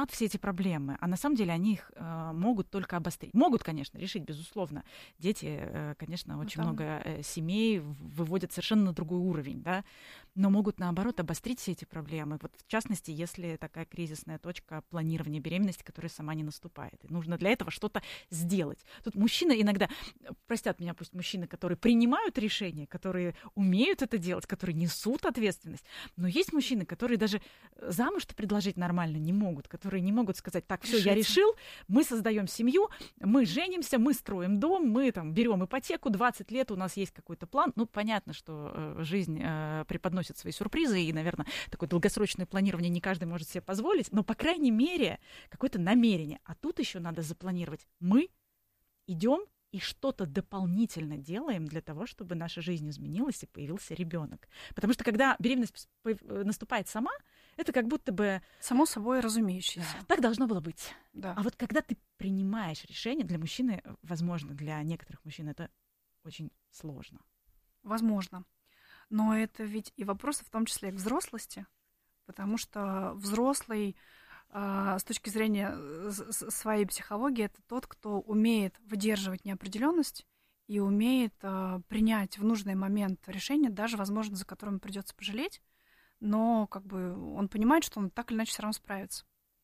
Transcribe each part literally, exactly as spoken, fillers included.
решат все эти проблемы, а на самом деле они их э, могут только обострить. Могут, конечно, решить, безусловно. Дети, э, конечно, очень ну, много э, семей выводят совершенно на другой уровень, да, но могут, наоборот, обострить все эти проблемы. Вот, в частности, если такая кризисная точка планирования беременности, которая сама не наступает. И нужно для этого что-то сделать. Тут мужчины иногда, простят меня пусть мужчины, которые принимают решения, которые умеют это делать, которые несут ответственность, но есть мужчины, которые даже замуж-то предложить нормально не могут, которые не могут сказать: так, все, я решил, мы создаем семью, мы женимся, мы строим дом, мы там берем ипотеку, двадцать лет у нас есть какой-то план. Ну, понятно, что э, жизнь э, преподносит свои сюрпризы, и, наверное, такое долгосрочное планирование не каждый может себе позволить, но, по крайней мере, какое-то намерение. А тут еще надо запланировать. Мы идем и что-то дополнительно делаем для того, чтобы наша жизнь изменилась и появился ребенок. Потому что когда беременность наступает сама, это как будто бы... Само собой разумеющееся. Так должно было быть. Да. А вот когда ты принимаешь решение, для мужчины, возможно, для некоторых мужчин это очень сложно. Возможно. Но это ведь и вопрос в том числе к взрослости, потому что взрослый с точки зрения своей психологии, это тот, кто умеет выдерживать неопределенность и умеет uh, принять в нужный момент решение, даже, возможно, за которым придется пожалеть, но как бы он понимает, что он так или иначе все равно справится.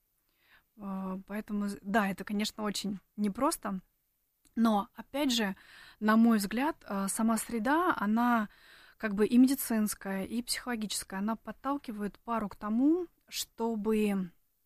Uh, поэтому, да, это, конечно, очень непросто, но, опять же, на мой взгляд, uh, сама среда, она как бы и медицинская, и психологическая, она подталкивает пару к тому, чтобы...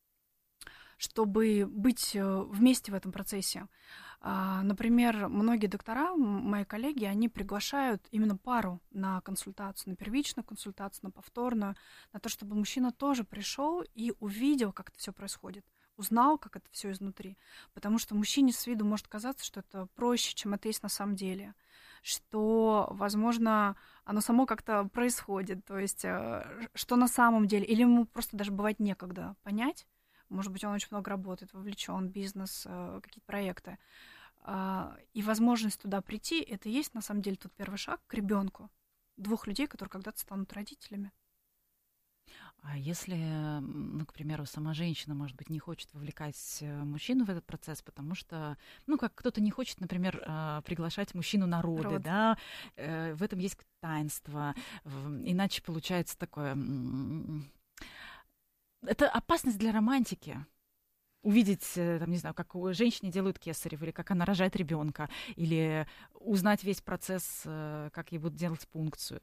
чтобы быть вместе в этом процессе. Например, многие доктора, мои коллеги, они приглашают именно пару на консультацию, на первичную консультацию, на повторную, на то, чтобы мужчина тоже пришел и увидел, как это все происходит, узнал, как это все изнутри. Потому что мужчине с виду может казаться, что это проще, чем это есть на самом деле, что, возможно, оно само как-то происходит, то есть что на самом деле, или ему просто даже бывает некогда понять. Может быть, он очень много работает, вовлечен, бизнес, какие-то проекты. И возможность туда прийти, это и есть, на самом деле, тот первый шаг к ребенку двух людей, которые когда-то станут родителями. А если, ну, к примеру, сама женщина, может быть, не хочет вовлекать мужчину в этот процесс, потому что, ну, как кто-то не хочет, например, приглашать мужчину на роды, Род. да, в этом есть таинство, иначе получается такое... Это опасность для романтики. Увидеть, там, не знаю, как женщине делают кесарево, или как она рожает ребенка, или узнать весь процесс, как ей будут делать пункцию.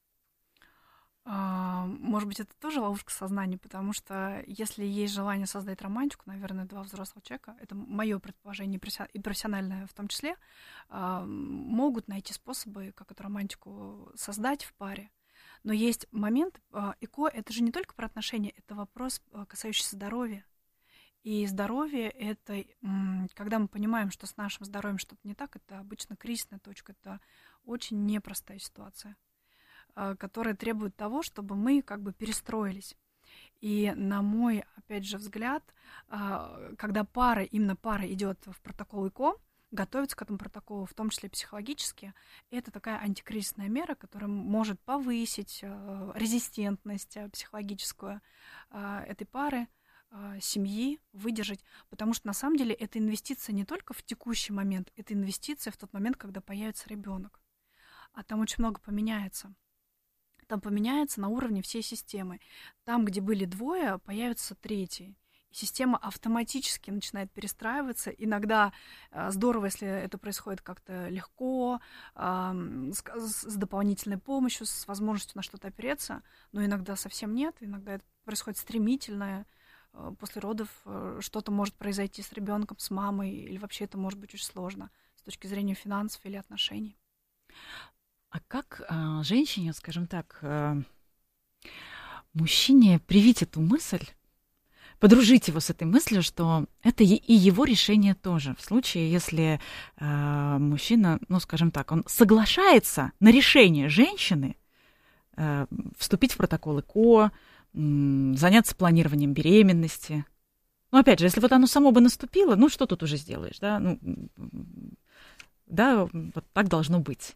Может быть, это тоже ловушка сознания, потому что если есть желание создать романтику, наверное, два взрослых человека, это мое предположение и профессиональное в том числе, могут найти способы, как эту романтику создать в паре. Но есть момент, ЭКО — это же не только про отношения, это вопрос, касающийся здоровья. И здоровье — это, когда мы понимаем, что с нашим здоровьем что-то не так, это обычно кризисная точка, это очень непростая ситуация, которая требует того, чтобы мы как бы перестроились. И на мой, опять же, взгляд, когда пара, именно пара идет в протокол ЭКО, готовиться к этому протоколу, в том числе психологически, это такая антикризисная мера, которая может повысить э, резистентность э, психологическую э, этой пары, э, семьи, выдержать, потому что на самом деле это инвестиция не только в текущий момент, это инвестиция в тот момент, когда появится ребенок. А там очень много поменяется. Там поменяется на уровне всей системы. Там, где были двое, появится третий. Система автоматически начинает перестраиваться. Иногда э, здорово, если это происходит как-то легко, э, с, с дополнительной помощью, с возможностью на что-то опереться, но иногда совсем нет. Иногда это происходит стремительно. Э, после родов э, что-то может произойти с ребенком, с мамой, или вообще это может быть очень сложно с точки зрения финансов или отношений. А как э, женщине, скажем так, э, мужчине привить эту мысль, подружить его с этой мыслью, что это и его решение тоже. В случае, если э, мужчина, ну, скажем так, он соглашается на решение женщины э, вступить в протокол ЭКО, э, заняться планированием беременности. Ну, опять же, если вот оно само бы наступило, ну, что тут уже сделаешь, да? Ну, да, вот так должно быть.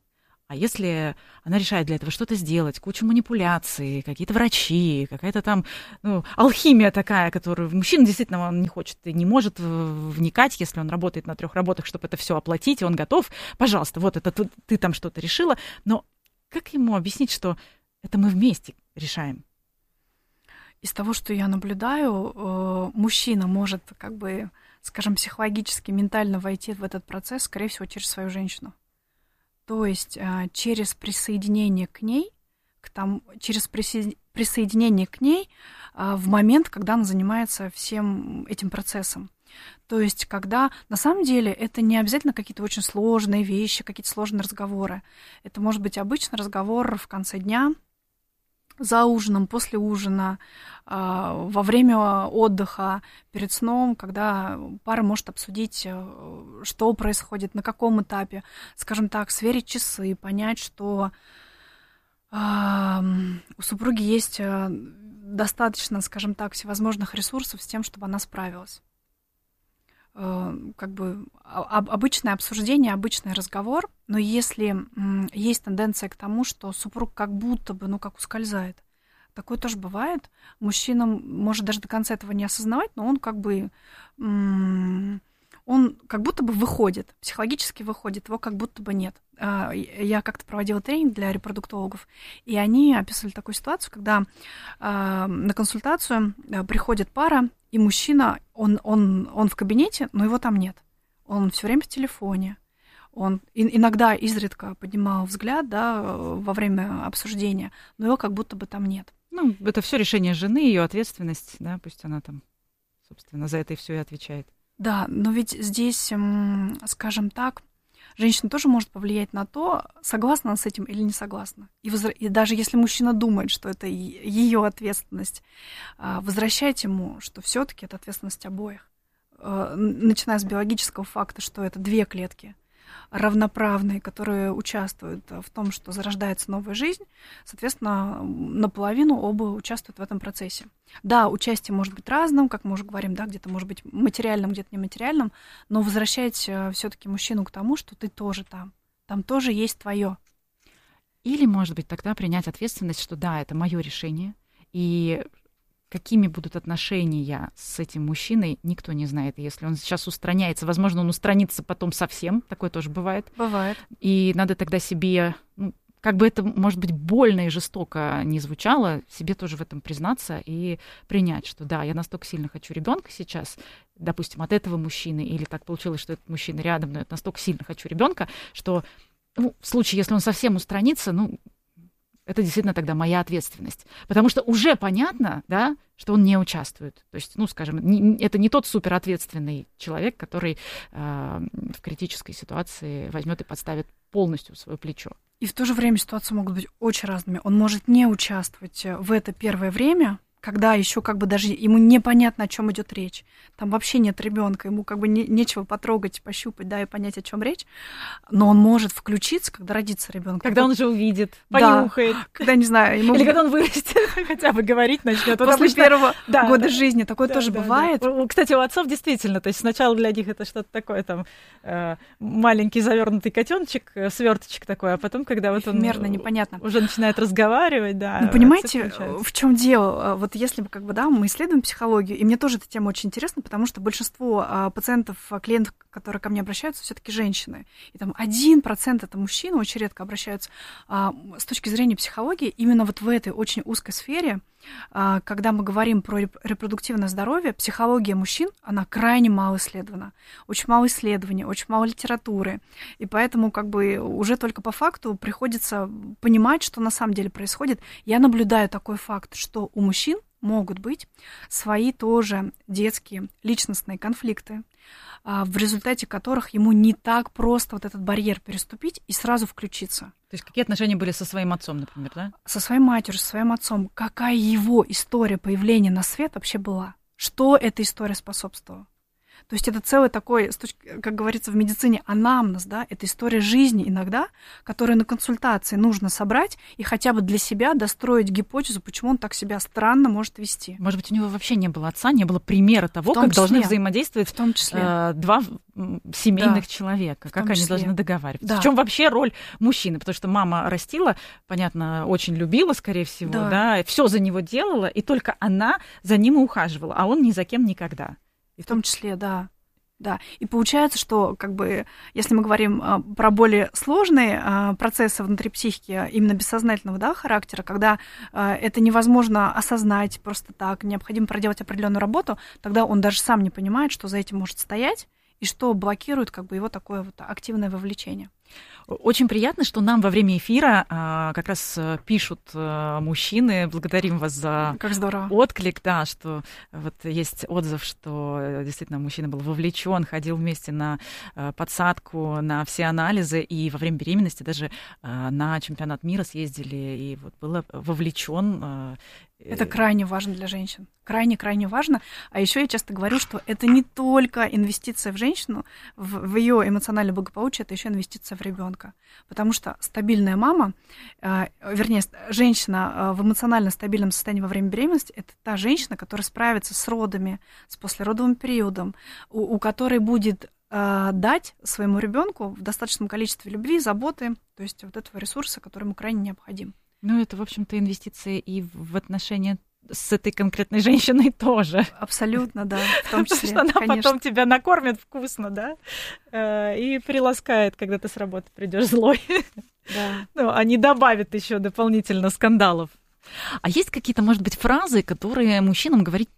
А если она решает для этого что-то сделать, кучу манипуляций, какие-то врачи, какая-то там ну, алхимия такая, которую мужчина действительно он не хочет и не может вникать, если он работает на трех работах, чтобы это все оплатить, и он готов, пожалуйста, вот это ты, ты там что-то решила. Но как ему объяснить, что это мы вместе решаем? Из того, что я наблюдаю, мужчина может, как бы, скажем, психологически, ментально войти в этот процесс, скорее всего, через свою женщину. То есть через присоединение к ней, к там, через присоединение к ней в момент, когда она занимается всем этим процессом. То есть когда на самом деле это не обязательно какие-то очень сложные вещи, какие-то сложные разговоры. Это может быть обычный разговор в конце дня, за ужином, после ужина, во время отдыха, перед сном, когда пара может обсудить, что происходит, на каком этапе, скажем так, сверить часы, понять, что у супруги есть достаточно, скажем так, всевозможных ресурсов с тем, чтобы она справилась. Как бы обычное обсуждение, обычный разговор, но если есть тенденция к тому, что супруг как будто бы, ну, как ускользает, такое тоже бывает. Мужчина может даже до конца этого не осознавать, но он как бы, он как будто бы выходит, психологически выходит, его как будто бы нет. Я как-то проводила тренинг для репродуктологов, и они описывали такую ситуацию, когда на консультацию приходит пара, и мужчина, он, он, он в кабинете, но его там нет. Он все время в телефоне. Он иногда изредка поднимал взгляд, да, во время обсуждения, но его как будто бы там нет. Ну, это все решение жены, ее ответственность, да, пусть она там, собственно, за это и все и отвечает. Да, но ведь здесь, скажем так, женщина тоже может повлиять на то, согласна она с этим или не согласна. И, возра... и даже если мужчина думает, что это ее ответственность, возвращать ему, что все-таки это ответственность обоих. Начиная с биологического факта, что это две клетки равноправные, которые участвуют в том, что зарождается новая жизнь, соответственно, наполовину оба участвуют в этом процессе. Да, участие может быть разным, как мы уже говорим, да, где-то может быть материальным, где-то нематериальным, но возвращать все-таки мужчину к тому, что ты тоже там, там тоже есть твое. Или, может быть, тогда принять ответственность, что да, это мое решение, и какими будут отношения с этим мужчиной, никто не знает. И если он сейчас устраняется, возможно, он устранится потом совсем, такое тоже бывает. Бывает. И надо тогда себе, ну, как бы это, может быть, больно и жестоко не звучало, себе тоже в этом признаться и принять, что да, я настолько сильно хочу ребенка сейчас, допустим, от этого мужчины, или так получилось, что этот мужчина рядом, но я настолько сильно хочу ребенка, что ну, в случае, если он совсем устранится, ну, это действительно тогда моя ответственность. Потому что уже понятно, да, что он не участвует. То есть, ну, скажем, не, это не тот суперответственный человек, который э, в критической ситуации возьмет и подставит полностью свое плечо. И в то же время ситуации могут быть очень разными. Он может не участвовать в это первое время, когда еще как бы даже ему непонятно, о чем идет речь. Там вообще нет ребенка, ему как бы не, нечего потрогать, пощупать, да, и понять, о чем речь. Но он может включиться, когда родится ребенок. Когда он уже увидит, понюхает. Да, когда, не знаю, ему... Или когда он вырастет, хотя бы говорить начнет. После обычно... первого да, года да, жизни такое да, тоже да, бывает. Да. Кстати, у отцов действительно, то есть сначала для них это что-то такое, там, э, маленький завернутый котеночек, сверточек такой, а потом, когда вот он Эфемерно, непонятно. Уже начинает разговаривать, да. Ну, понимаете, в чем дело? Вот если бы, как бы, да, мы исследуем психологию, и мне тоже эта тема очень интересна, потому что большинство а, пациентов, клиентов, которые ко мне обращаются, все-таки женщины. И там один процент это мужчины, очень редко обращаются. А, с точки зрения психологии, именно вот в этой очень узкой сфере, а, когда мы говорим про репродуктивное здоровье, психология мужчин, она крайне мало исследована. Очень мало исследований, очень мало литературы. И поэтому как бы уже только по факту приходится понимать, что на самом деле происходит. Я наблюдаю такой факт, что у мужчин могут быть свои тоже детские личностные конфликты, в результате которых ему не так просто вот этот барьер переступить и сразу включиться. То есть какие отношения были со своим отцом, например, да? Со своей матерью, со своим отцом. Какая его история появления на свет вообще была? Что эта история способствовала? То есть это целый такой, как говорится в медицине, анамнез, да, это история жизни иногда, которую на консультации нужно собрать и хотя бы для себя достроить гипотезу, почему он так себя странно может вести. Может быть, у него вообще не было отца, не было примера того, как числе, должны взаимодействовать в том числе. Э, два семейных да, человека, как они числе. должны договариваться. Да. В чем вообще роль мужчины? Потому что мама растила, понятно, очень любила, скорее всего, да, да все за него делала, и только она за ним и ухаживала, а он ни за кем никогда. И в том числе, да. Да, и получается, что, как бы, если мы говорим а, про более сложные а, процессы внутри психики, именно бессознательного, да, характера, когда а, это невозможно осознать просто так, необходимо проделать определенную работу, тогда он даже сам не понимает, что за этим может стоять и что блокирует, как бы, его такое вот активное вовлечение. Очень приятно, что нам во время эфира а, как раз пишут а, мужчины. Благодарим вас за как здорово. Отклик, да, что вот есть отзыв, что действительно мужчина был вовлечен, ходил вместе на а, подсадку, на все анализы, и во время беременности даже а, на чемпионат мира съездили, и вот был вовлечен. А, Это крайне важно для женщин. Крайне-крайне важно. А еще я часто говорю, что это не только инвестиция в женщину, в, в ее эмоциональное благополучие, это еще инвестиция в ребенка. Потому что стабильная мама, э, вернее, женщина в эмоционально стабильном состоянии во время беременности, это та женщина, которая справится с родами, с послеродовым периодом, у, у которой будет э, дать своему ребенку в достаточном количестве любви, заботы, то есть вот этого ресурса, который ему крайне необходим. Ну, это, в общем-то, инвестиции и в отношения с этой конкретной женщиной тоже. Абсолютно, да, в том числе. Потому что она конечно. потом тебя накормит вкусно, да, и приласкает, когда ты с работы придешь злой. Да. Ну, а не добавит еще дополнительно скандалов. А есть какие-то, может быть, фразы, которые мужчинам говорить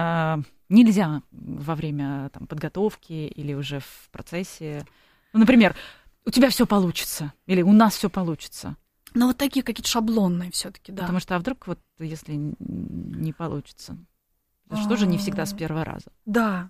нельзя во время там, подготовки или уже в процессе? Ну, например, у тебя все получится или у нас все получится. Ну, вот такие какие-то шаблонные все-таки, да. Потому что, а вдруг вот если не получится? Это что же не всегда с первого раза? Да.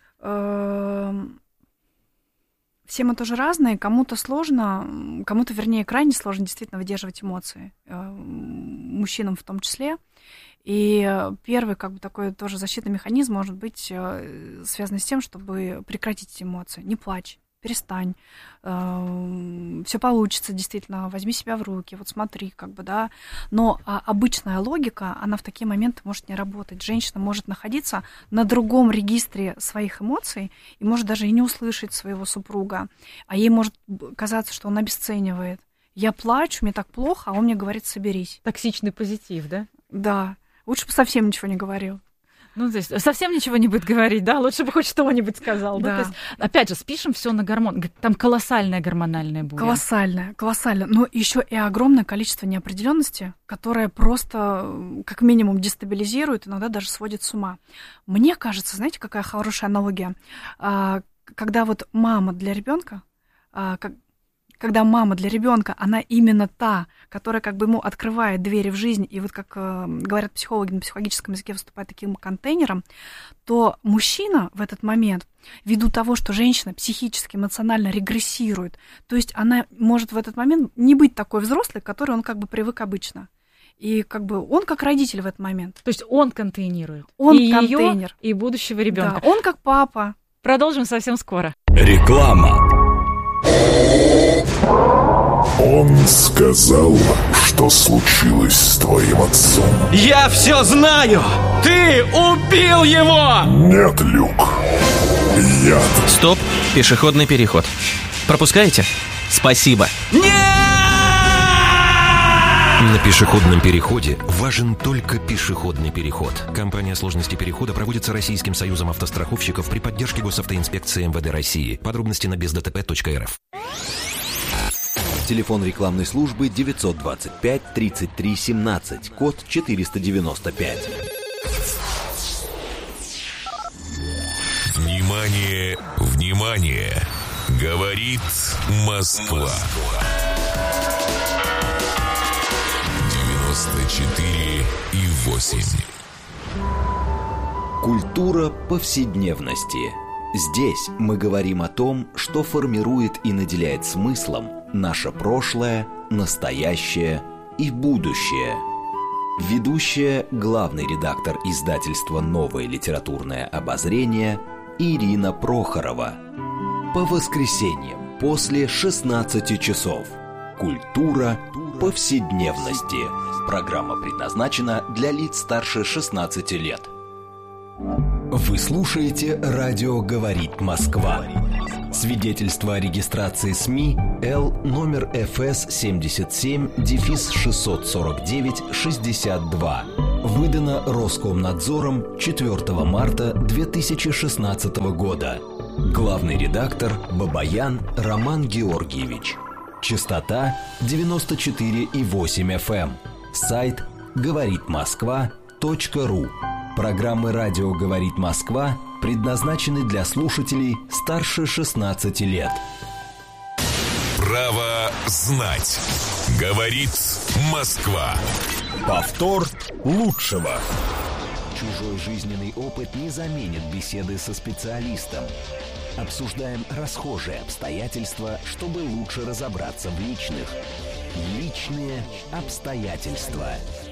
Все мы тоже разные. Кому-то сложно, кому-то, вернее, крайне сложно действительно выдерживать эмоции. Мужчинам в том числе. И первый, как бы, такой тоже защитный механизм может быть связан с тем, чтобы прекратить эмоции. Не плачь. Перестань, все получится, действительно, возьми себя в руки, вот смотри, как бы, да. Но а, обычная логика, она в такие моменты может не работать. Женщина может находиться на другом регистре своих эмоций и может даже и не услышать своего супруга, а ей может казаться, что он обесценивает. Я плачу, мне так плохо, а он мне говорит, соберись. Токсичный позитив, да? Да, лучше бы совсем ничего не говорил. Ну, то есть совсем ничего не будет говорить, да? Лучше бы хоть что-нибудь сказал. Да. Да? То есть, опять же, спишем все на гормон. Там колоссальная гормональная буря. Колоссальная, колоссальная. Но еще и огромное количество неопределенности, которое просто как минимум дестабилизирует, иногда даже сводит с ума. Мне кажется, знаете, какая хорошая аналогия? Когда вот мама для ребенка, когда мама для ребенка, она именно та, которая как бы ему открывает двери в жизнь, и вот как э, говорят психологи на психологическом языке, выступает таким контейнером, то мужчина в этот момент, ввиду того, что женщина психически, эмоционально регрессирует, то есть она может в этот момент не быть такой взрослой, к которой он как бы привык обычно. И как бы он как родитель в этот момент. То есть он контейнирует. Он и контейнер. Её, и будущего ребенка. Да, он как папа. Продолжим совсем скоро. Реклама. Он сказал, что случилось с твоим отцом. Я все знаю! Ты убил его! Нет, Люк. Яд. Стоп, пешеходный переход. Пропускаете? Спасибо. Нет! На пешеходном переходе важен только пешеходный переход. Компания сложности перехода проводится Российским союзом автостраховщиков при поддержке госавтоинспекции эм вэ дэ России. Подробности на без дэ тэ пэ точка эр эф. Телефон рекламной службы девятьсот двадцать пять тридцать три семнадцать, код четыреста девяносто пять. Внимание, внимание! Говорит Москва. девяносто четыре и восемь. Культура повседневности. Здесь мы говорим о том, что формирует и наделяет смыслом наше прошлое, настоящее и будущее. Ведущая, главный редактор издательства «Новое литературное обозрение» Ирина Прохорова. По воскресеньям после шестнадцати часов. Культура повседневности. Программа предназначена для лиц старше шестнадцати лет. Вы слушаете «Радио говорит Москва». Свидетельство о регистрации СМИ Л номер эф эс семьдесят семь шестьсот сорок девять шестьдесят два. Выдано Роскомнадзором четвёртого марта две тысячи шестнадцатого года. Главный редактор Бабаян Роман Георгиевич. Частота девяносто четыре и восемь эф эм. Сайт говорит москва точка ру. Программы «Радио говорит Москва» предназначены для слушателей старше шестнадцати лет. Право знать. Говорит Москва. Повтор лучшего. Чужой жизненный опыт не заменит беседы со специалистом. Обсуждаем расхожие обстоятельства, чтобы лучше разобраться в личных. Личные обстоятельства.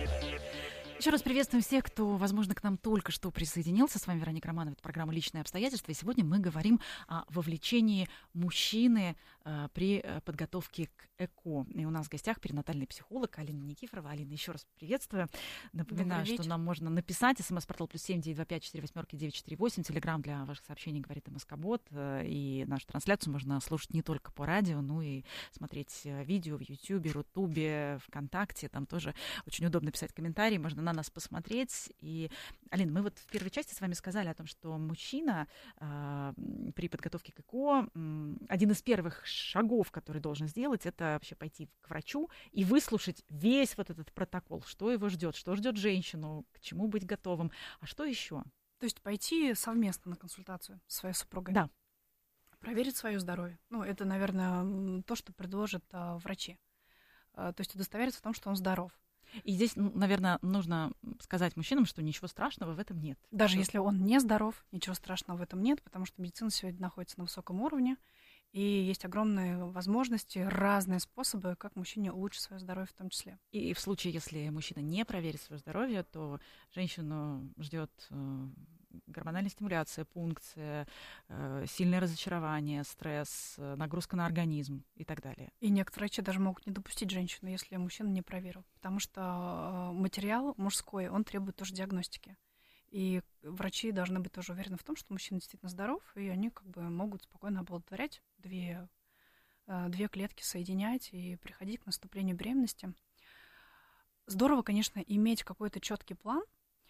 Еще раз приветствуем всех, кто, возможно, к нам только что присоединился. С вами Вероника Романова, это программа «Личные обстоятельства». И сегодня мы говорим о вовлечении мужчины э, при э, подготовке к ЭКО. И у нас в гостях перинатальный психолог Алина Никифорова. Алина, еще раз приветствую. Напоминаю, что нам можно написать. СМС-портал плюс семь девять два пять четыре восьмерки девять четыре восемь. Телеграм для ваших сообщений говорит МСК-бот. Э, и нашу трансляцию можно слушать не только по радио, но и смотреть видео в Ютьюбе, Рутубе, ВКонтакте. Там тоже очень удобно писать комментарии. Можно на нас посмотреть. И, Алина, мы вот в первой части с вами сказали о том, что мужчина э, при подготовке к ЭКО э, один из первых шагов, который должен сделать, это вообще пойти к врачу и выслушать весь вот этот протокол, что его ждет, что ждет женщину, к чему быть готовым, а что еще? То есть пойти совместно на консультацию со своей супругой? Да. Проверить свое здоровье. Ну, это, наверное, то, что предложат а, врачи. А, то есть удостовериться в том, что он здоров. И здесь, наверное, нужно сказать мужчинам, что ничего страшного в этом нет. Даже что... если он не здоров, ничего страшного в этом нет, потому что медицина сегодня находится на высоком уровне, и есть огромные возможности, разные способы, как мужчине улучшить свое здоровье в том числе. И в случае, если мужчина не проверит свое здоровье, то женщину ждет э, гормональная стимуляция, пункция, э, сильное разочарование, стресс, э, нагрузка на организм и так далее. И некоторые врачи даже могут не допустить женщину, если мужчина не проверил, потому что материал мужской, он требует тоже диагностики. И врачи должны быть тоже уверены в том, что мужчина действительно здоров, и они как бы могут спокойно оплодотворять, две, две клетки соединять и приходить к наступлению беременности. Здорово, конечно, иметь какой-то четкий план,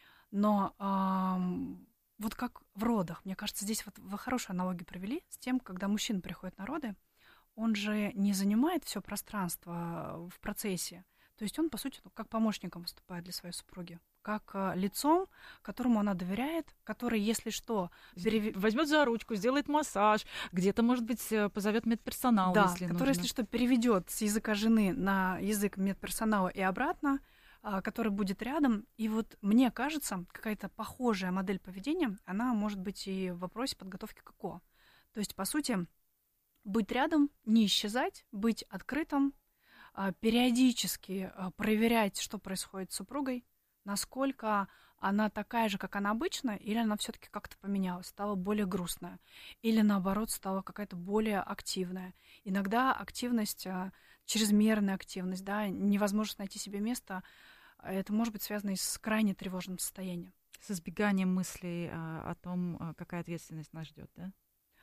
но эм, вот как в родах, мне кажется, здесь вот вы хорошую аналогию провели с тем, когда мужчина приходит на роды, он же не занимает все пространство в процессе. То есть он, по сути, как помощником выступает для своей супруги, как лицом, которому она доверяет, который, если что, перев... возьмет за ручку, сделает массаж, где-то, может быть, позовет медперсонал, да, если который, нужно. если что, переведет с языка жены на язык медперсонала и обратно, который будет рядом. И вот мне кажется, какая-то похожая модель поведения, она может быть и в вопросе подготовки к ЭКО. То есть, по сути, быть рядом, не исчезать, быть открытым, периодически проверять, что происходит с супругой, насколько она такая же, как она обычно, или она все-таки как-то поменялась, стала более грустная, или наоборот стала какая-то более активная. Иногда активность, чрезмерная активность, да, невозможность найти себе место, это может быть связано и с крайне тревожным состоянием. С избеганием мыслей о том, какая ответственность нас ждет, да?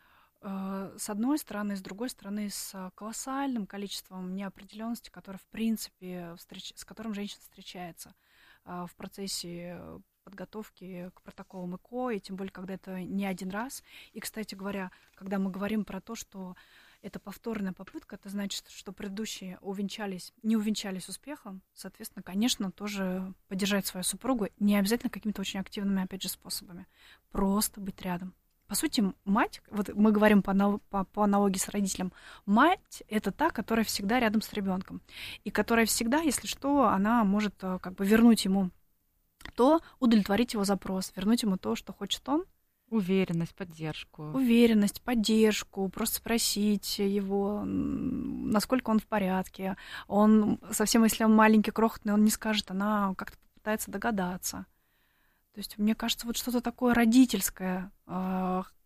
С одной стороны, с другой стороны, с колоссальным количеством неопределенности, которое, в принципе, встреч... с которым женщина встречается в процессе подготовки к протоколам ЭКО, и тем более, когда это не один раз. И, кстати говоря, когда мы говорим про то, что это повторная попытка, это значит, что предыдущие увенчались, не увенчались успехом, соответственно, конечно, тоже поддержать свою супругу, не обязательно какими-то очень активными, опять же, способами. Просто быть рядом. По сути, мать, вот мы говорим по, по, по аналогии с родителем, мать — это та, которая всегда рядом с ребенком, и которая всегда, если что, она может как бы вернуть ему то, удовлетворить его запрос, вернуть ему то, что хочет он. Уверенность, поддержку. Уверенность, поддержку, просто спросить его, насколько он в порядке. Он, совсем если он маленький, крохотный, он не скажет, она как-то попытается догадаться. То есть, мне кажется, вот что-то такое родительское,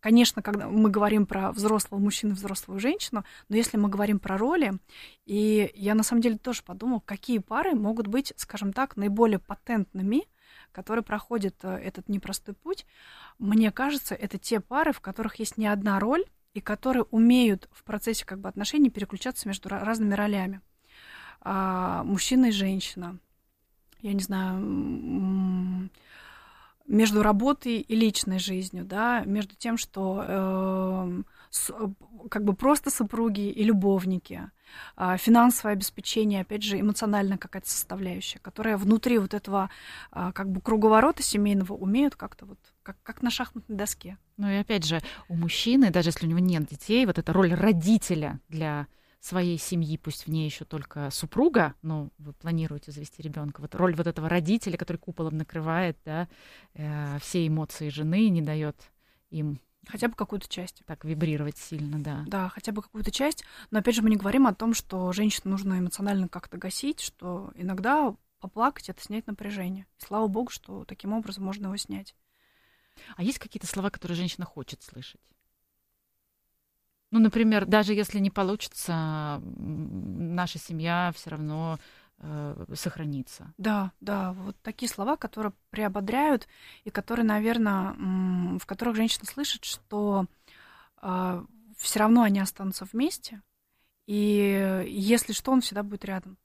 конечно, когда мы говорим про взрослого мужчину и взрослую женщину, но если мы говорим про роли, и я на самом деле тоже подумала, какие пары могут быть, скажем так, наиболее патентными, которые проходят этот непростой путь, мне кажется, это те пары, в которых есть не одна роль, и которые умеют в процессе как бы отношений переключаться между разными ролями. А, мужчина и женщина, я не знаю, между работой и личной жизнью, да, между тем, что э, с, как бы просто супруги и любовники, э, финансовое обеспечение, опять же, эмоциональная какая-то составляющая, которая внутри вот этого э, как бы круговорота семейного умеют как-то вот, как, как на шахматной доске. Ну и опять же, у мужчины, даже если у него нет детей, вот эта роль родителя для своей семьи, пусть в ней еще только супруга, но вы планируете завести ребенка, вот роль вот этого родителя, который куполом накрывает, да, э, все эмоции жены, не дает им хотя бы какую-то часть. Так вибрировать сильно, да. Да, хотя бы какую-то часть. Но опять же мы не говорим о том, что женщину нужно эмоционально как-то гасить, что иногда поплакать — это снять напряжение. И слава богу, что таким образом можно его снять. А есть какие-то слова, которые женщина хочет слышать? Ну, например, даже если не получится, наша семья все равно э, сохранится. Да, да, вот такие слова, которые приободряют и которые, наверное, в которых женщина слышит, что э, все равно они останутся вместе, и если что, он всегда будет рядом.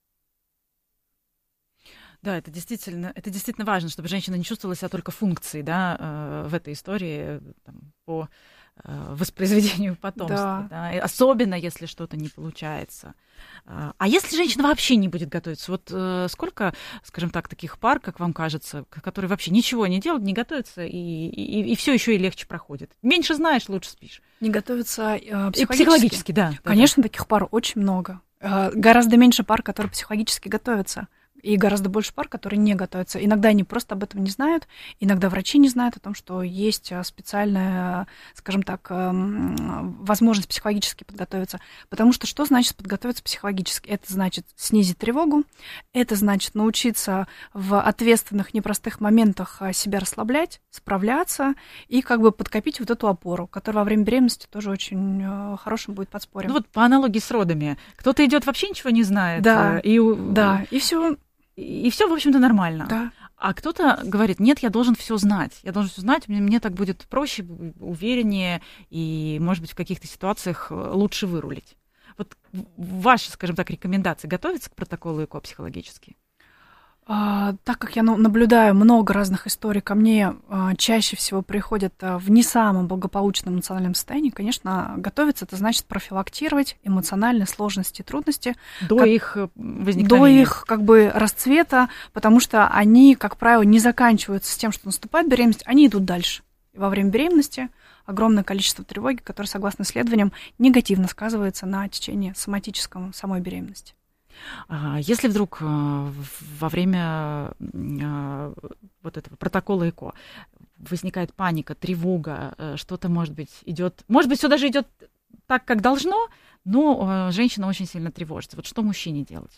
Да, это действительно, это действительно важно, чтобы женщина не чувствовала себя только функцией, да, э, в этой истории там, по э, воспроизведению потомства. Да. Да, и особенно, если что-то не получается. А если женщина вообще не будет готовиться? Вот э, сколько, скажем так, таких пар, как вам кажется, которые вообще ничего не делают, не готовятся, и, и, и все еще и легче проходит? Меньше знаешь, лучше спишь. Не готовятся э, психологически? И психологически, да. Конечно, да. Таких пар очень много. Э, гораздо меньше пар, которые психологически готовятся. И гораздо больше пар, которые не готовятся. Иногда они просто об этом не знают, иногда врачи не знают о том, что есть специальная, скажем так, возможность психологически подготовиться. Потому что что значит подготовиться психологически? Это значит снизить тревогу, это значит научиться в ответственных, непростых моментах себя расслаблять, справляться и как бы подкопить вот эту опору, которая во время беременности тоже очень хорошим будет подспорьем. Ну вот по аналогии с родами. Кто-то идет вообще ничего не знает. Да, и, да, и все. И все, в общем-то, нормально. Да. А кто-то говорит, нет, я должен все знать. Я должен все знать, мне, мне так будет проще, увереннее, и, может быть, в каких-то ситуациях лучше вырулить. Вот ваши, скажем так, рекомендации готовиться к протоколу ЭКО психологически? А, так как я ну, наблюдаю много разных историй, ко мне а, чаще всего приходят а, в не самом благополучном эмоциональном состоянии, конечно, готовиться — это значит профилактировать эмоциональные сложности и трудности. До как, их возникновения. До их как бы расцвета, потому что они, как правило, не заканчиваются с тем, что наступает беременность, они идут дальше. И во время беременности огромное количество тревоги, которое, согласно исследованиям, негативно сказывается на течении соматическом самой беременности. Если вдруг во время вот этого протокола ЭКО возникает паника, тревога, что-то, может быть, идет, может быть, все даже идет так, как должно, но женщина очень сильно тревожится. Вот что мужчине делать?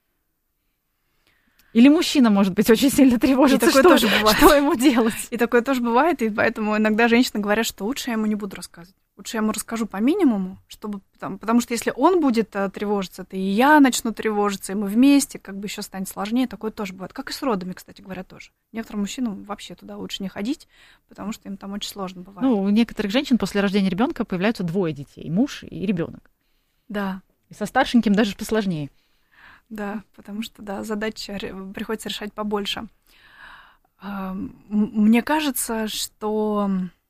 Или мужчина, может быть, очень сильно тревожится, что, тоже бывает. Что ему делать? И такое тоже бывает, и поэтому иногда женщины говорят, что лучше я ему не буду рассказывать. Лучше я ему расскажу по минимуму, чтобы, там, потому что если он будет а, тревожиться, то и я начну тревожиться, и мы вместе, как бы еще станет сложнее. Такое тоже бывает. Как и с родами, кстати говоря, тоже. Некоторым мужчинам вообще туда лучше не ходить, потому что им там очень сложно бывает. Ну, у некоторых женщин после рождения ребенка появляются двое детей, муж и ребенок. Да. И со старшеньким даже посложнее. Да, потому что, да, задач приходится решать побольше. Мне кажется, что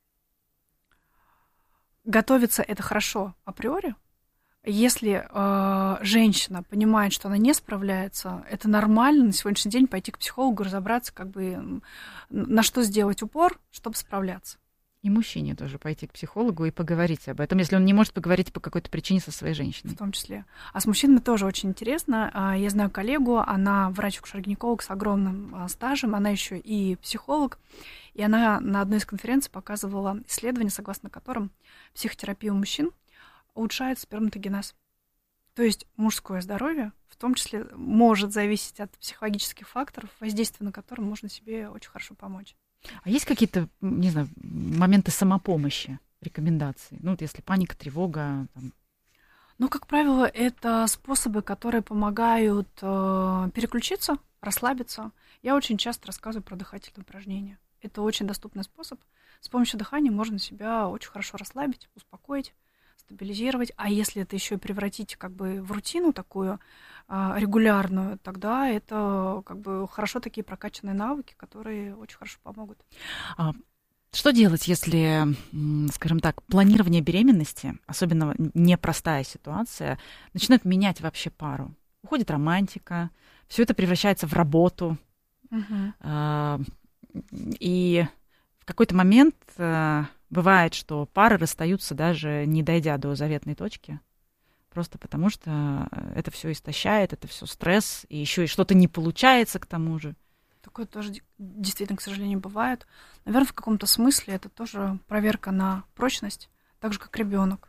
готовиться — это хорошо априори. Если э, женщина понимает, что она не справляется, это нормально на сегодняшний день пойти к психологу, разобраться, как бы, на что сделать упор, чтобы справляться. И мужчине тоже пойти к психологу и поговорить об этом, если он не может поговорить по какой-то причине со своей женщиной. В том числе. А с мужчинами тоже очень интересно. Я знаю коллегу, она врач-акушер-гинеколог с огромным стажем, она еще и психолог. И она на одной из конференций показывала исследование, согласно которым психотерапия у мужчин улучшает сперматогенез. То есть мужское здоровье в том числе может зависеть от психологических факторов, воздействие на которые можно себе очень хорошо помочь. А есть какие-то, не знаю, моменты самопомощи? рекомендаций? Ну, вот если паника, тревога. Там. Ну, как правило, это способы, которые помогают э, переключиться, расслабиться. Я очень часто рассказываю про дыхательные упражнения. Это очень доступный способ. С помощью дыхания можно себя очень хорошо расслабить, успокоить, стабилизировать. А если это еще и превратить как бы в рутину такую э, регулярную, тогда это как бы хорошо такие прокачанные навыки, которые очень хорошо помогут. А что делать, если, скажем так, планирование беременности, особенно непростая ситуация, начинает менять вообще пару? Уходит романтика, все это превращается в работу. Uh-huh. И в какой-то момент бывает, что пары расстаются, даже не дойдя до заветной точки, просто потому что это все истощает, это все стресс, и еще и что-то не получается к тому же. Такое тоже действительно, к сожалению, бывает. Наверное, в каком-то смысле это тоже проверка на прочность, так же, как ребенок.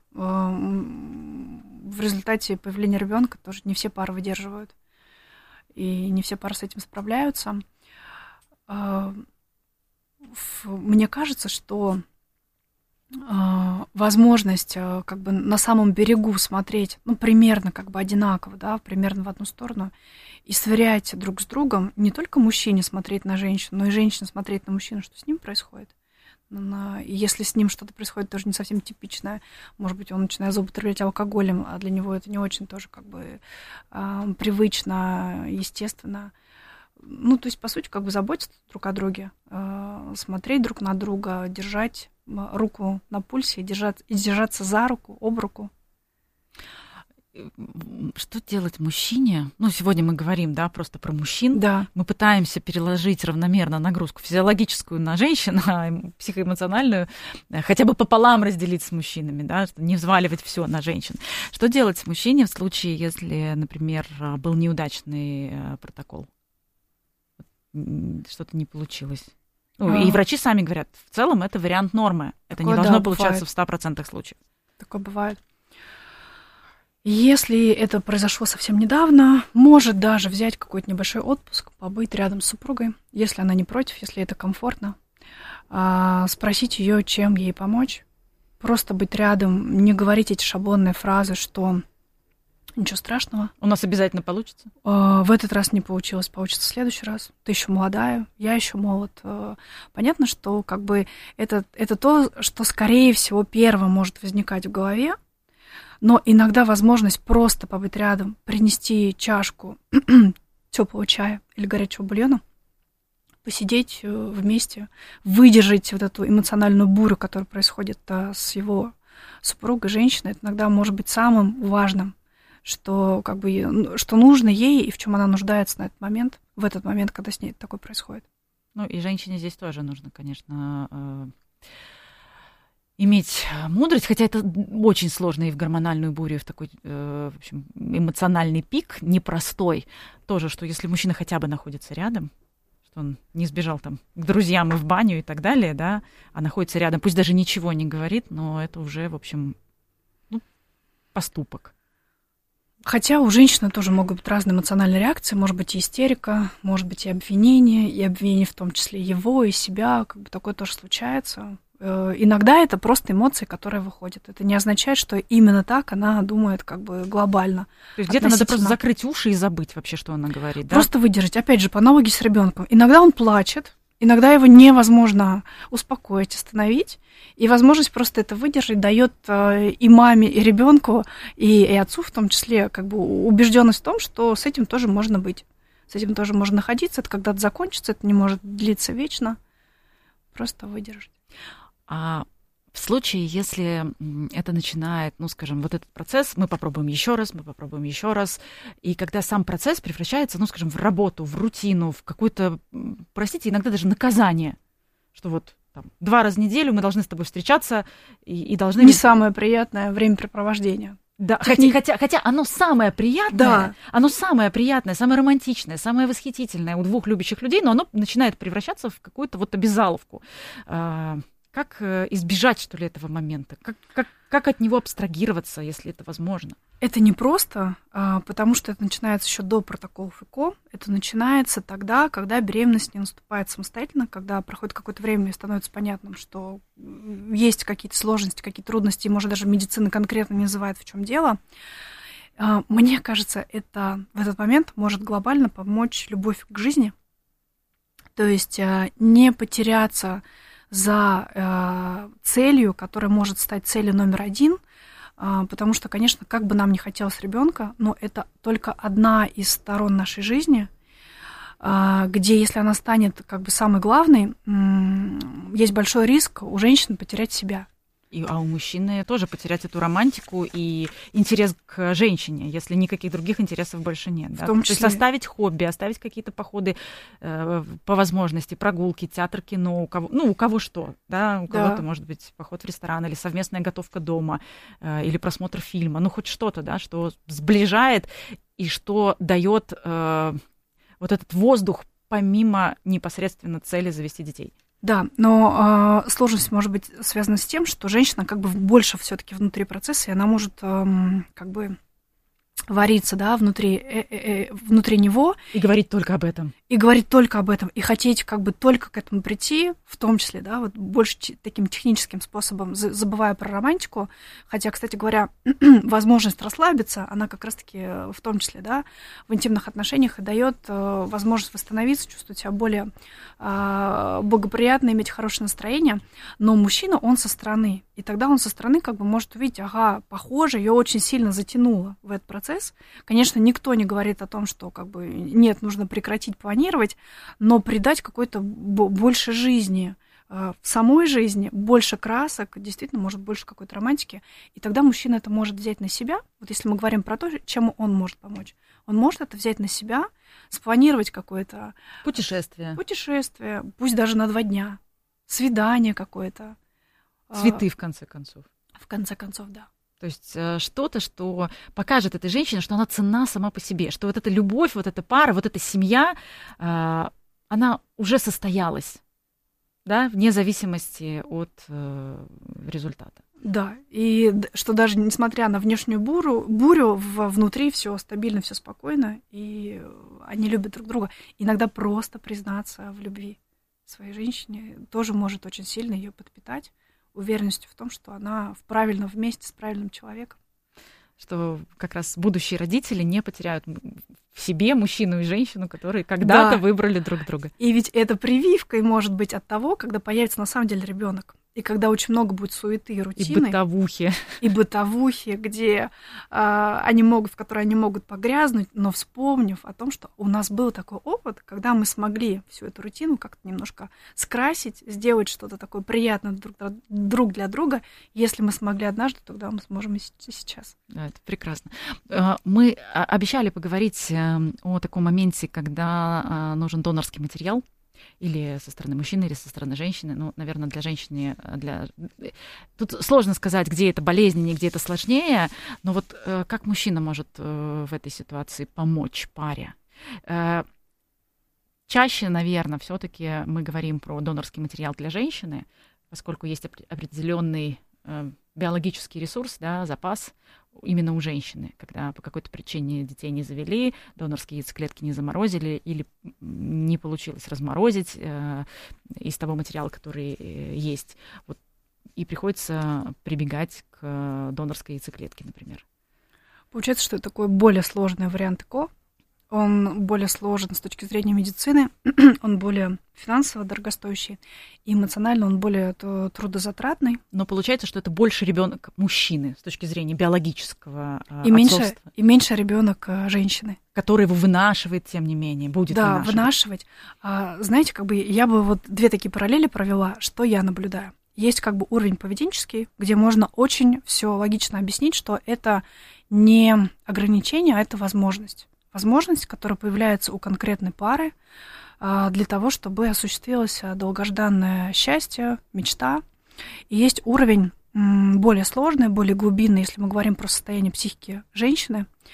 В результате появления ребенка тоже не все пары выдерживают, и не все пары с этим справляются. Мне кажется, что возможность как бы на самом берегу смотреть, ну, примерно как бы одинаково, да, примерно в одну сторону, и сверять друг с другом, не только мужчине смотреть на женщину, но и женщине смотреть на мужчину, что с ним происходит. И если с ним что-то происходит тоже не совсем типичное, может быть, он начинает злоупотреблять алкоголем, а для него это не очень тоже как бы привычно, естественно. Ну, то есть, по сути, как бы заботиться друг о друге, смотреть друг на друга, держать руку на пульсе, держать, и держаться за руку, об руку. Что делать мужчине? Ну, сегодня мы говорим, да, просто про мужчин. Да. Мы пытаемся переложить равномерно нагрузку физиологическую на женщин, а психоэмоциональную хотя бы пополам разделить с мужчинами, да, не взваливать все на женщин. Что делать мужчине в случае, если, например, был неудачный протокол? Что-то не получилось. Ну, и врачи сами говорят, в целом это вариант нормы. Это Такое, не должно да, получаться бывает. В ста процентах случаев. Такое бывает. Если это произошло совсем недавно, может даже взять какой-то небольшой отпуск, побыть рядом с супругой, если она не против, если это комфортно, спросить ее, чем ей помочь, просто быть рядом, не говорить эти шаблонные фразы, что ничего страшного. У нас обязательно получится? В этот раз не получилось, получится в следующий раз. Ты еще молодая, я еще молод. Понятно, что как бы это, это то, что, скорее всего, первым может возникать в голове, но иногда возможность просто побыть рядом, принести чашку теплого чая или горячего бульона, посидеть вместе, выдержать вот эту эмоциональную бурю, которая происходит с его супругой, женщиной, это иногда может быть самым важным, что, как бы, что нужно ей и в чем она нуждается на этот момент, в этот момент, когда с ней такое происходит. Ну и женщине здесь тоже нужно, конечно, иметь мудрость, хотя это очень сложно и в гормональную бурю, и в такой, в общем, эмоциональный пик, непростой. Тоже, что если мужчина хотя бы находится рядом, что он не сбежал там к друзьям и в баню и так далее, да, а находится рядом, пусть даже ничего не говорит, но это уже, в общем, ну, поступок. Хотя у женщины тоже могут быть разные эмоциональные реакции, может быть и истерика, может быть и обвинение, и обвинение в том числе его и себя, как бы такое тоже случается. Иногда это просто эмоции, которые выходят. Это не означает, что именно так она думает как бы глобально. То есть где-то надо просто закрыть уши и забыть вообще, что она говорит, да? Просто выдержать. Опять же, по аналогии с ребенком. Иногда он плачет, иногда его невозможно успокоить, остановить. И возможность просто это выдержать дает и маме, и ребенку, и, и отцу в том числе как бы убежденность в том, что с этим тоже можно быть. С этим тоже можно находиться. Это когда-то закончится, это не может длиться вечно. Просто выдержать. А в случае, если это начинает, ну, скажем, вот этот процесс, мы попробуем еще раз, мы попробуем еще раз, и когда сам процесс превращается, ну, скажем, в работу, в рутину, в какое-то, простите, иногда даже наказание, что вот там, два раза в неделю мы должны с тобой встречаться и, и должны... Не самое приятное времяпрепровождение. Да, хотя, хотя, хотя оно самое приятное, да. оно самое приятное, самое романтичное, самое восхитительное у двух любящих людей, но оно начинает превращаться в какую-то вот обязаловку. Как избежать, что ли, этого момента? Как, как, как от него абстрагироваться, если это возможно? Это непросто, потому что это начинается еще до протоколов ЭКО. Это начинается тогда, когда беременность не наступает самостоятельно, когда проходит какое-то время и становится понятным, что есть какие-то сложности, какие-то трудности, и, может, даже медицина конкретно не называет, в чем дело. Мне кажется, это в этот момент может глобально помочь любовь к жизни. То есть не потеряться за целью, которая может стать целью номер один, потому что, конечно, как бы нам ни хотелось ребенка, но это только одна из сторон нашей жизни, где, если она станет как бы самой главной, есть большой риск у женщин потерять себя. И, а у мужчины тоже потерять эту романтику и интерес к женщине, если никаких других интересов больше нет. Да? В том числе... То есть оставить хобби, оставить какие-то походы э, по возможности, прогулки, театр, кино, у кого, ну, у кого что. Да? У да. кого-то, может быть, поход в ресторан или совместная готовка дома, э, или просмотр фильма. Ну, хоть что-то, да, что сближает и что дает э, вот этот воздух помимо непосредственно цели завести детей. Да, но э, сложность может быть связана с тем, что женщина как бы больше все-таки внутри процесса, и она может э, как бы вариться, да, внутри, э, э, э, внутри него. И говорить только об этом. И говорить только об этом, и хотеть как бы только к этому прийти, в том числе, да, вот больше таким техническим способом, забывая про романтику. Хотя, кстати говоря, возможность расслабиться, она как раз-таки в том числе, да, в интимных отношениях и дает э, возможность восстановиться, чувствовать себя более э, благоприятно, иметь хорошее настроение. Но мужчина, он со стороны. И тогда он со стороны как бы может увидеть, ага, похоже, ее очень сильно затянуло в этот процесс. Конечно, никто не говорит о том, что как бы нет, нужно прекратить планировать, но придать какой-то больше жизни в самой жизни, больше красок, действительно, может, больше какой-то романтики. И тогда мужчина это может взять на себя. Вот если мы говорим про то, чем он может помочь. Он может это взять на себя, спланировать какое-то... Путешествие. Путешествие, пусть даже на два дня. Свидание какое-то. Цветы, в конце концов. В конце концов, да. То есть что-то, что покажет этой женщине, что она ценна сама по себе, что вот эта любовь, вот эта пара, вот эта семья, она уже состоялась, да, вне зависимости от результата. Да, и что даже несмотря на внешнюю бурю, бурю внутри все стабильно, все спокойно, и они любят друг друга. Иногда просто признаться в любви своей женщине тоже может очень сильно ее подпитать уверенностью в том, что она в правильном вместе с правильным человеком. Что как раз будущие родители не потеряют в себе мужчину и женщину, которые когда-то да. выбрали друг друга. И ведь это прививкой может быть от того, когда появится на самом деле ребенок. И когда очень много будет суеты и рутины. И бытовухи. И бытовухи, где э, они могут, в которой они могут погрязнуть, но вспомнив о том, что у нас был такой опыт, когда мы смогли всю эту рутину как-то немножко скрасить, сделать что-то такое приятное друг, друг для друга. Если мы смогли однажды, тогда мы сможем и сейчас. Да, это прекрасно. Мы обещали поговорить о таком моменте, когда нужен донорский материал. Или со стороны мужчины, или со стороны женщины. Ну, наверное, для женщины... Для... Тут сложно сказать, где это болезненнее, где это сложнее. Но вот э, как мужчина может э, в этой ситуации помочь паре? Э, чаще, наверное, все-таки мы говорим про донорский материал для женщины, поскольку есть определенный э, биологический ресурс, да, запас именно у женщины, когда по какой-то причине детей не завели, донорские яйцеклетки не заморозили или не получилось разморозить э, из того материала, который э, есть. Вот, и приходится прибегать к донорской яйцеклетке, например. Получается, что это такой более сложный вариант ЭКО. Он более сложен с точки зрения медицины, он более финансово дорогостоящий, и эмоционально он более трудозатратный. Но получается, что это больше ребенок мужчины с точки зрения биологического и меньше, и меньше ребенок женщины. Который его вынашивает, тем не менее, будет да, вынашивать. вынашивать. А, знаете, как бы я бы вот две такие параллели провела, что я наблюдаю. Есть как бы уровень поведенческий, где можно очень все логично объяснить, что это не ограничение, а это возможность. Возможность, которая появляется у конкретной пары для того, чтобы осуществилось долгожданное счастье, мечта. И есть уровень более сложный, более глубинный, если мы говорим про состояние психики женщины.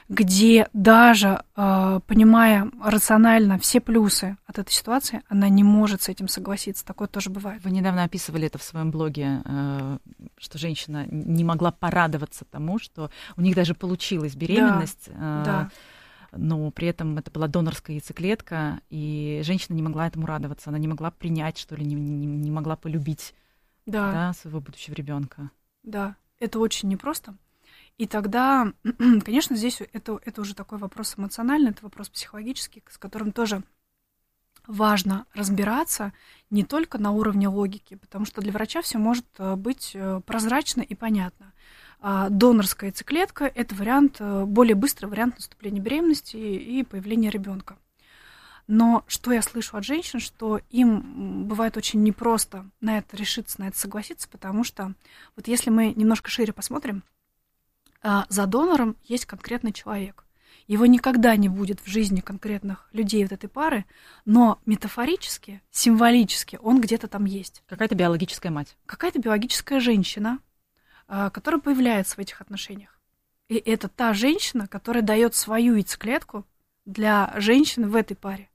где даже э, понимая рационально все плюсы от этой ситуации, она не может с этим согласиться. Такое тоже бывает. Вы недавно описывали это в своем блоге, э, что женщина не могла порадоваться тому, что у них даже получилась беременность, Да, э, да. но при этом это была донорская яйцеклетка, и женщина не могла этому радоваться, она не могла принять, что ли, не, не, не могла полюбить Да. да, своего будущего ребенка. Да, это очень непросто. И тогда, конечно, здесь это, это уже такой вопрос эмоциональный, это вопрос психологический, с которым тоже важно разбираться не только на уровне логики, потому что для врача все может быть прозрачно и понятно. А донорская яйцеклетка – это вариант, более быстрый вариант наступления беременности и появления ребенка. Но что я слышу от женщин, что им бывает очень непросто на это решиться, на это согласиться, потому что вот если мы немножко шире посмотрим, за донором есть конкретный человек. Его никогда не будет в жизни конкретных людей вот этой пары, но метафорически, символически он где-то там есть. Какая-то биологическая мать. Какая-то биологическая женщина, которая появляется в этих отношениях. И это та женщина, которая дает свою яйцеклетку для женщины в этой паре.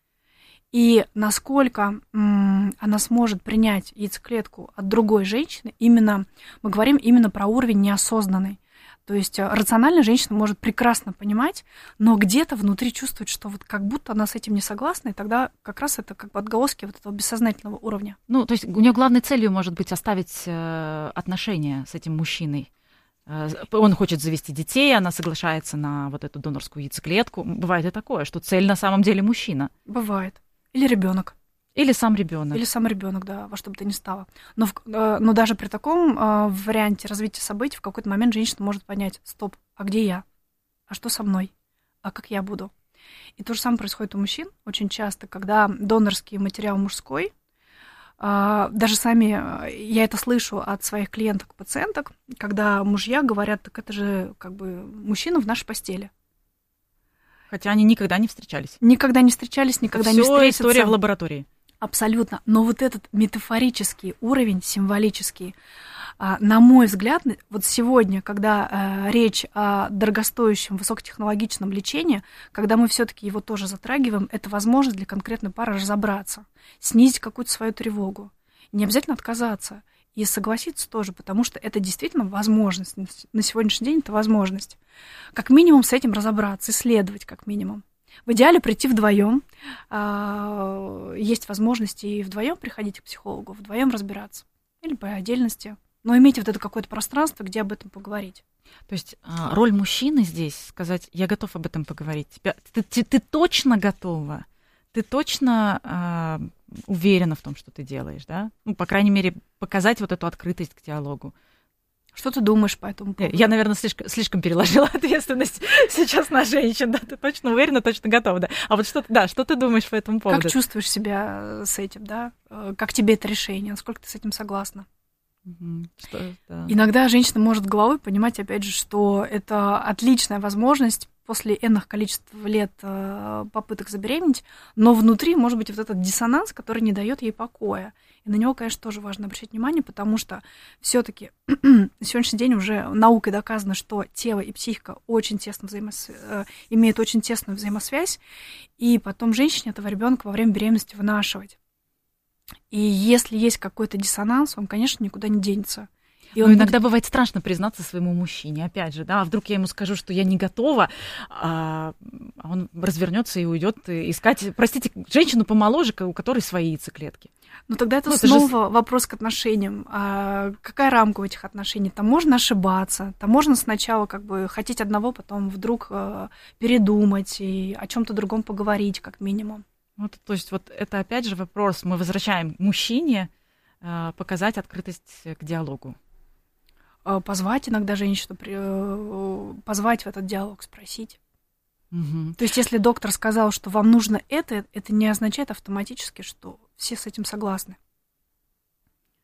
И насколько м, она сможет принять яйцеклетку от другой женщины, именно мы говорим именно про уровень неосознанный. То есть рационально женщина может прекрасно понимать, но где-то внутри чувствует, что вот как будто она с этим не согласна, и тогда как раз это как бы отголоски вот этого бессознательного уровня. Ну, то есть у нее главной целью может быть оставить э, отношения с этим мужчиной. Э, он хочет завести детей, она соглашается на вот эту донорскую яйцеклетку. Бывает и такое, что цель на самом деле мужчина. Бывает. Или ребенок. Или сам ребенок. Или сам ребенок, да, во что бы то ни стало. Но, в, э, но даже при таком э, варианте развития событий в какой-то момент женщина может понять: стоп, а где я? А что со мной? А как я буду? И то же самое происходит у мужчин очень часто, когда донорский материал мужской, э, даже сами, э, я это слышу от своих клиенток, пациенток, когда мужья говорят: так это же как бы мужчина в нашей постели. Хотя они никогда не встречались. Никогда не встречались, никогда Всё не встретятся. история в лаборатории. Абсолютно. Но вот этот метафорический уровень, символический, на мой взгляд, вот сегодня, когда речь о дорогостоящем, высокотехнологичном лечении, когда мы все-таки его тоже затрагиваем, это возможность для конкретной пары разобраться, снизить какую-то свою тревогу. Не обязательно отказаться и согласиться тоже, потому что это действительно возможность. На сегодняшний день это возможность. Как минимум с этим разобраться, исследовать как минимум. В идеале прийти вдвоем. Есть возможности и вдвоем приходить к психологу, вдвоем разбираться. Или по отдельности. Но иметь вот это какое-то пространство, где об этом поговорить. То есть роль мужчины здесь сказать: я готов об этом поговорить. Ты, ты, ты точно готова? Ты точно э, уверена в том, что ты делаешь, да? Ну, по крайней мере, показать вот эту открытость к диалогу. Что ты думаешь по этому поводу? Я, наверное, слишком, слишком переложила ответственность сейчас на женщин. Да? Ты точно уверена, точно готова, да? А вот что, да, что ты думаешь по этому поводу? Как чувствуешь себя с этим, да? Как тебе это решение? Насколько ты с этим согласна? Угу. Что, да. Иногда женщина может головой понимать, опять же, что это отличная возможность после энных количеств лет попыток забеременеть, но внутри может быть вот этот диссонанс, который не дает ей покоя. И на него, конечно, тоже важно обращать внимание, потому что все-таки на сегодняшний день уже наукой доказано, что тело и психика очень тесно взаимос... имеют очень тесную взаимосвязь, и потом женщине этого ребенка во время беременности вынашивать. И если есть какой-то диссонанс, он, конечно, никуда не денется. И он иногда будет... бывает страшно признаться своему мужчине, опять же, да, а вдруг я ему скажу, что я не готова, а он развернется и уйдет искать, простите, женщину помоложе, у которой свои яйцеклетки. Ну тогда это ну, снова это же... вопрос к отношениям. А какая рамка у этих отношений? Там можно ошибаться, там можно сначала как бы хотеть одного, потом вдруг э, передумать и о чем-то другом поговорить, как минимум. Вот, то есть вот это опять же вопрос, мы возвращаем мужчине э, показать открытость к диалогу. Позвать иногда женщину, позвать в этот диалог, спросить. Угу. То есть если доктор сказал, что вам нужно это, это не означает автоматически, что все с этим согласны.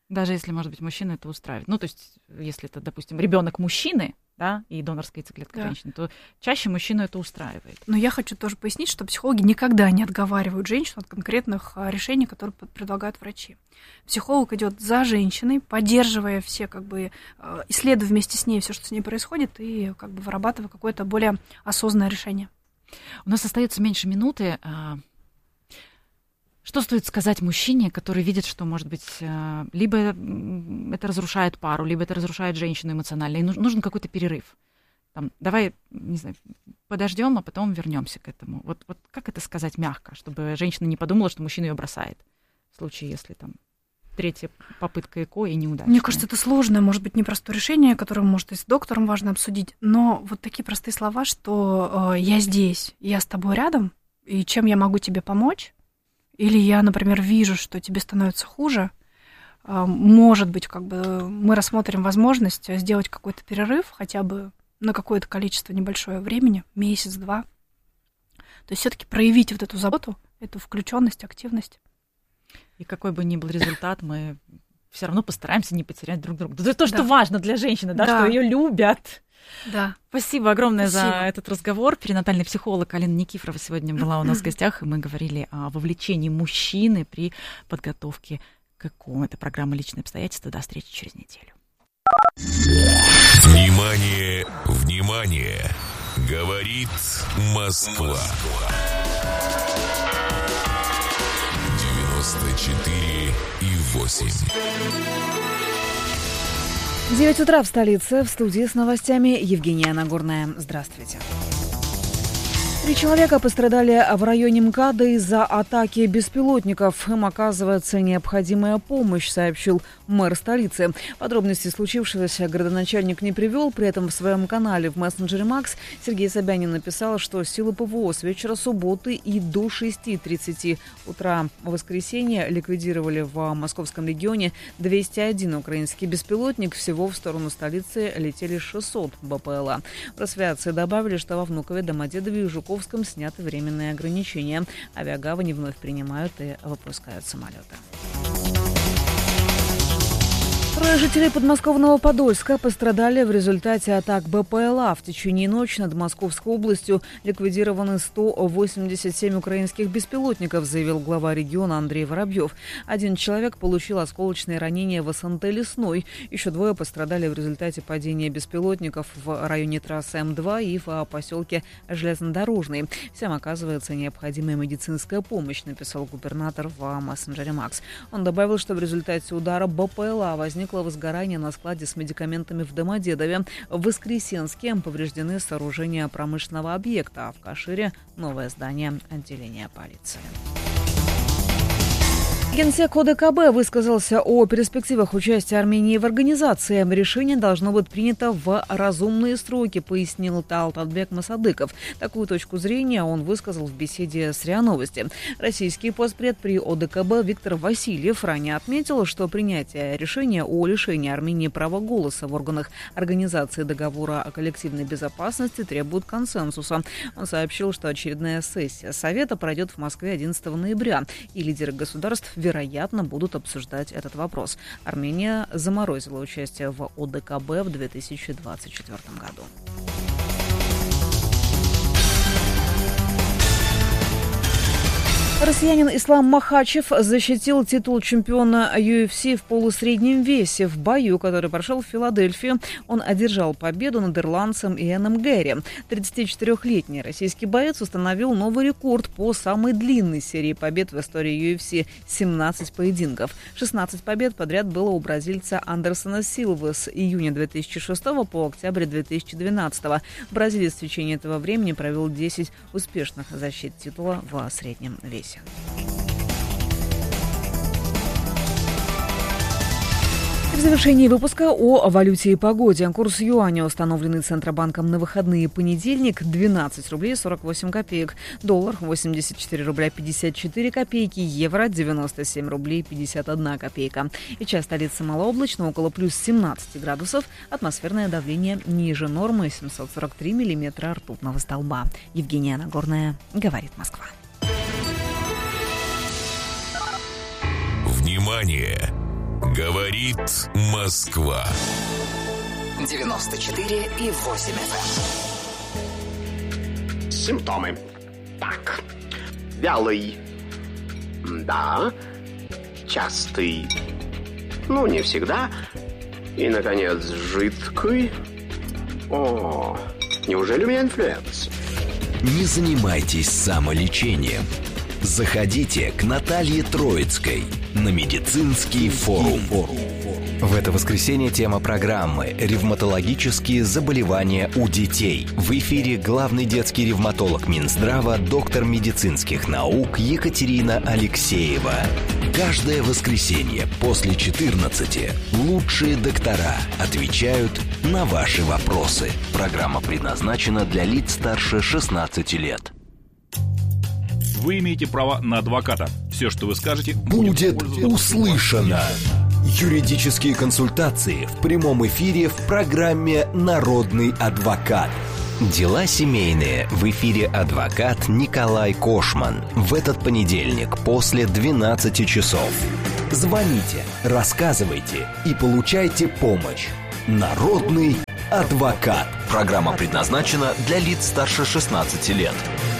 Даже если, может быть, мужчина это устраивает. Ну, то есть, если это, допустим, ребенок мужчины, да, и донорская яйцеклетка Да. женщины, то чаще мужчину это устраивает. Но я хочу тоже пояснить, что психологи никогда не отговаривают женщину от конкретных а, решений, которые п- предлагают врачи. Психолог идет за женщиной, поддерживая все, как бы, а, исследуя вместе с ней все, что с ней происходит, и как бы вырабатывая какое-то более осознанное решение. У нас остается меньше минуты. А, Что стоит сказать мужчине, который видит, что, может быть, а, либо м, это разрушает пару, либо это разрушает женщину эмоционально, и нуж- нужен какой-то перерыв? Там, давай, не знаю, подождем, а потом вернемся к этому. Вот, вот как это сказать мягко, чтобы женщина не подумала, что мужчина ее бросает, в случае, если там третья попытка ЭКО и неудачная? Мне кажется, это сложное, может быть, непростое решение, которое, может, и с доктором важно обсудить, но вот такие простые слова, что э, я здесь, я с тобой рядом, и чем я могу тебе помочь, или я, например, вижу, что тебе становится хуже, э, может быть, как бы мы рассмотрим возможность сделать какой-то перерыв, хотя бы на какое-то количество небольшое времени, месяц-два. То есть все-таки проявить вот эту заботу, эту включенность, активность. И какой бы ни был результат, мы все равно постараемся не потерять друг друга. Это то, что Да. важно для женщины, да, Да. что ее любят. Да. Спасибо огромное Спасибо. за этот разговор. Перинатальный психолог Алина Никифорова сегодня была у нас в гостях, и мы говорили о вовлечении мужчины при подготовке к ЭКО. Это программа «Личные обстоятельства». До встречи через неделю. Внимание, внимание! Говорит Москва. девяносто четыре и восемь. девять утра в столице. В студии с новостями Евгения Нагорная. Здравствуйте. Три человека пострадали в районе МКАДа из-за атаки беспилотников. Им оказывается необходимая помощь, сообщил мэр столицы. Подробности случившегося градоначальник не привел. При этом в своем канале в мессенджере Макс Сергей Собянин написал, что силы ПВО с вечера субботы и до шести тридцати утра воскресенья ликвидировали в Московском регионе двести один украинский беспилотник. Всего в сторону столицы летели шестьсот БПЛА. В Росавиации добавили, что во Внукове, Домодедове и Жуковском сняты временные ограничения. Авиагавани вновь принимают и выпускают самолеты. Трое жителей подмосковного Подольска пострадали в результате атак БПЛА. В течение ночи над Московской областью ликвидированы сто восемьдесят семь украинских беспилотников, заявил глава региона Андрей Воробьев. Один человек получил осколочные ранения в СНТ «Лесной». Еще двое пострадали в результате падения беспилотников в районе трассы М два и в поселке Железнодорожный. Всем оказывается необходимая медицинская помощь, написал губернатор в мессенджере Макс. Он добавил, что в результате удара БПЛА возник возгорание на складе с медикаментами в Домодедове. В Воскресенске повреждены сооружения промышленного объекта, а в Кашире новое здание отделения полиции. Генсек ОДКБ высказался о перспективах участия Армении в организации. Решение должно быть принято в разумные сроки, пояснил Таалтатбек Масадыков. Такую точку зрения он высказал в беседе с РИА Новости. Российский постпред при ОДКБ Виктор Васильев ранее отметил, что принятие решения о лишении Армении права голоса в органах организации договора о коллективной безопасности требует консенсуса. Он сообщил, что очередная сессия Совета пройдет в Москве одиннадцатого ноября, и лидеры государств вероятно, будут обсуждать этот вопрос. Армения заморозила участие в ОДКБ в две тысячи двадцать четвёртом году. Россиянин Ислам Махачев защитил титул чемпиона ю эф си в полусреднем весе. В бою, который прошел в Филадельфии, он одержал победу над ирландцем Иэном Гэри. тридцатичетырёхлетний российский боец установил новый рекорд по самой длинной серии побед в истории ю эф си – семнадцать поединков. шестнадцать побед подряд было у бразильца Андерсона Силвы с июня две тысячи шестого по октябрь две тысячи двенадцатого. Бразилец в течение этого времени провел десять успешных защит титула в среднем весе. В завершении выпуска о валюте и погоде. Курс юаня, установленный Центробанком на выходные понедельник, двенадцать рублей сорок восемь копеек. Доллар восемьдесят четыре рубля пятьдесят четыре копейки. Евро девяносто семь рублей пятьдесят одна копейка. И час столицы малооблачно, около плюс семнадцать градусов. Атмосферное давление ниже нормы, семьсот сорок три миллиметра ртутного столба. Евгения Нагорная, говорит Москва. Внимание! Говорит Москва. девяносто четыре и восемь эф эм. Симптомы. Так. Вялый. Да. Частый. Ну, не всегда. И, наконец, жидкий. О, неужели у меня инфлюенс? Не занимайтесь самолечением. Заходите к Наталье Троицкой на медицинский форум. В это воскресенье тема программы «Ревматологические заболевания у детей». В эфире главный детский ревматолог Минздрава, доктор медицинских наук Екатерина Алексеева. Каждое воскресенье после четырнадцати лучшие доктора отвечают на ваши вопросы. Программа предназначена для лиц старше шестнадцати лет. Вы имеете право на адвоката. Все, что вы скажете, будет, будет услышано. Юридические консультации в прямом эфире в программе «Народный адвокат». Дела семейные в эфире адвокат Николай Кошман. В этот понедельник после двенадцати часов. Звоните, рассказывайте и получайте помощь. Народный адвокат. Программа предназначена для лиц старше шестнадцати лет.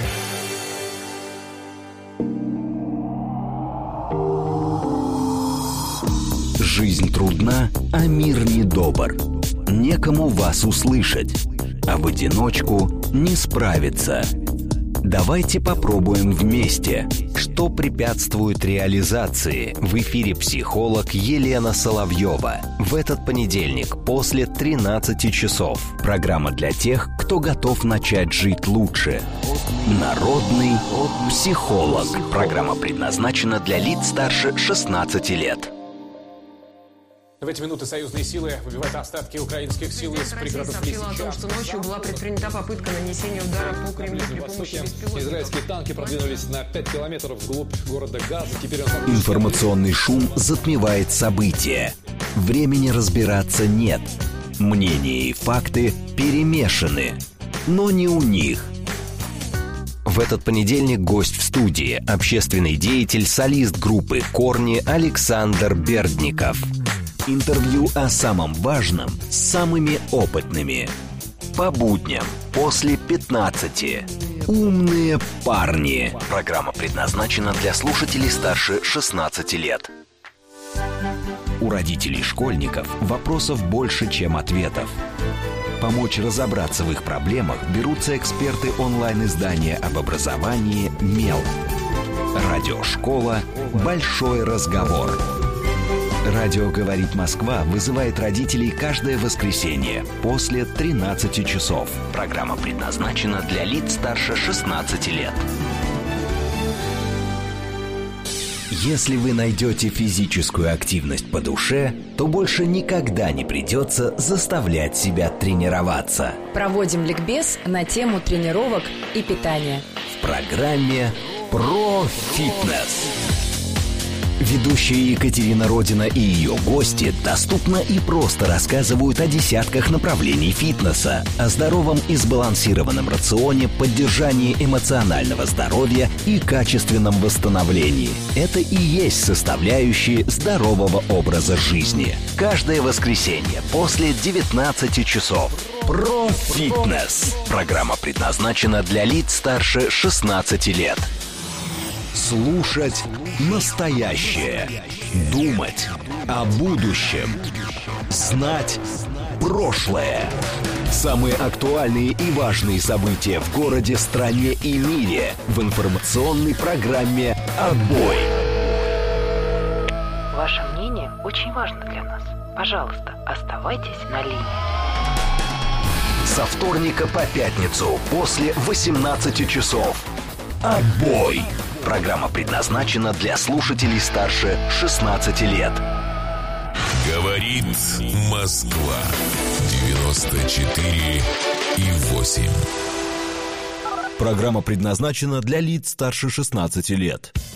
Жизнь трудна, а мир недобр. Некому вас услышать, а в одиночку не справиться. Давайте попробуем вместе. Что препятствует реализации? В эфире психолог Елена Соловьева. В этот понедельник после тринадцати часов. Программа для тех, кто готов начать жить лучше. Народный психолог. Программа предназначена для лиц старше шестнадцати лет. В эти минуты союзные силы выбивают остатки украинских сил из пригородов Лисичанска. Сообщила о том, что ночью была предпринята попытка нанесения удара по Кремлю при помощи беспилотников. Израильские танки продвинулись на пять километров вглубь города Газа. Теперь он... Информационный шум затмевает события. Времени разбираться нет. Мнения и факты перемешаны. Но не у них. В этот понедельник гость в студии – общественный деятель, солист группы «Корни» Александр Бердников. Интервью о самом важном с самыми опытными. По будням после пятнадцати. Умные парни. Программа предназначена для слушателей старше шестнадцати лет. У родителей школьников вопросов больше, чем ответов. Помочь разобраться в их проблемах берутся эксперты онлайн-издания об образовании «Мел». Радиошкола «Большой разговор». Радио «Говорит Москва» вызывает родителей каждое воскресенье после тринадцати часов. Программа предназначена для лиц старше шестнадцати лет. Если вы найдете физическую активность по душе, то больше никогда не придется заставлять себя тренироваться. Проводим ликбез на тему тренировок и питания. В программе «Про фитнес». Ведущая Екатерина Родина и ее гости доступно и просто рассказывают о десятках направлений фитнеса, о здоровом и сбалансированном рационе, поддержании эмоционального здоровья и качественном восстановлении. Это и есть составляющие здорового образа жизни. Каждое воскресенье после девятнадцати часов. Про фитнес. Программа предназначена для лиц старше шестнадцати лет. Слушать настоящее. Думать о будущем. Знать прошлое. Самые актуальные и важные события в городе, стране и мире в информационной программе «Отбой». Ваше мнение очень важно для нас. Пожалуйста, оставайтесь на линии. Со вторника по пятницу после восемнадцати часов. «Отбой». Программа предназначена для слушателей старше шестнадцати лет. Говорит Москва. девяносто четыре и восемь. Программа предназначена для лиц старше шестнадцати лет.